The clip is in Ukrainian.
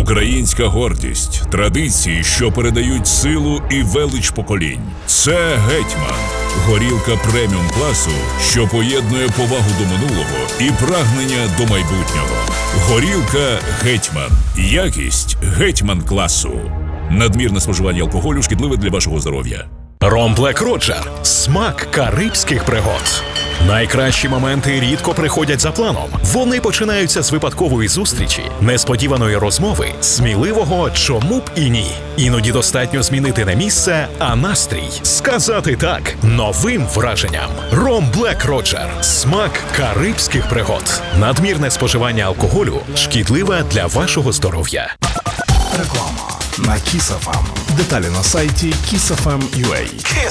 Українська гордість, традиції, що передають силу і велич поколінь. Це «Гетьман» – горілка преміум класу, що поєднує повагу до минулого і прагнення до майбутнього. Горілка «Гетьман» – якість «Гетьман» класу. Надмірне споживання алкоголю шкідливе для вашого здоров'я. Ром Блек Роджер – смак карибських пригод. Найкращі моменти рідко приходять за планом. Вони починаються з випадкової зустрічі, несподіваної розмови, сміливого «чому б і ні». Іноді достатньо змінити не місце, а настрій. Сказати «так» новим враженням. Ром Блек Роджер – смак карибських пригод. Надмірне споживання алкоголю шкідливе для вашого здоров'я. Реклама на Kiss FM. Деталі на сайті kissfm.ua.